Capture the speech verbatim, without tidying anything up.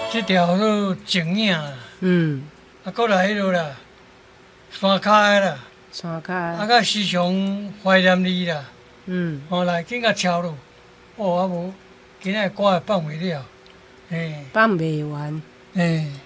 这条都景影啦， 嗯， 啊，过来迄落啦，山骹的啦， 山骹， 啊，甲时常怀念你啦， 嗯， 吼来紧甲敲落，哦，啊无，今仔歌也放袂了，嘿， 放袂完。 嘿。